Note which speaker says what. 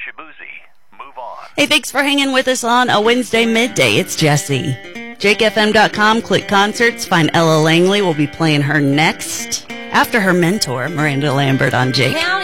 Speaker 1: Shabuzi. Move on.
Speaker 2: Hey, thanks for hanging with us on a Wednesday midday. It's Jessie. JakeFM.com, click concerts, find Ella Langley. We'll be playing her next after her mentor, Miranda Lambert, on Jake.